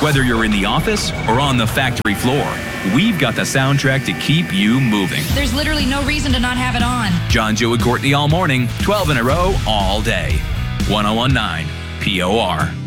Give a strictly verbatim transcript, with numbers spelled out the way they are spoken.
Whether you're in the office or on the factory floor, we've got the soundtrack to keep you moving. There's literally no reason to not have it on. John, Joe, and Courtney all morning, twelve in a row, all day. one oh one point nine P O R.